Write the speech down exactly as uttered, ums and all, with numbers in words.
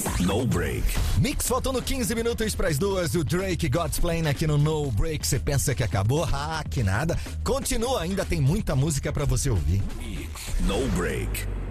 No Break. Mix faltando quinze minutos para as duas. O Drake God's Plan aqui no No Break. Você pensa que acabou? Ah, que nada. Continua, ainda tem muita música para você ouvir. No Break.